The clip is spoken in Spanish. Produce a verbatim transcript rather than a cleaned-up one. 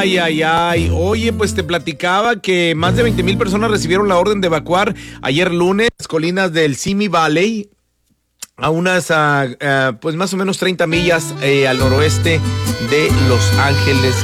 Ay, ay, ay. Oye, pues te platicaba que más de veinte mil personas recibieron la orden de evacuar ayer lunes las colinas del Simi Valley, a unas, uh, uh, pues más o menos treinta millas eh, al noroeste de Los Ángeles,